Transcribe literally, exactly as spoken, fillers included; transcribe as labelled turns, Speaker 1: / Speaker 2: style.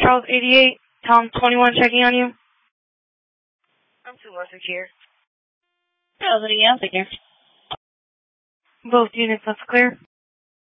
Speaker 1: Charles eighty-eight, Tom twenty-one checking on you.
Speaker 2: I'm two one six here.
Speaker 3: Charles eighty-eight, here.
Speaker 1: Both units, that's clear.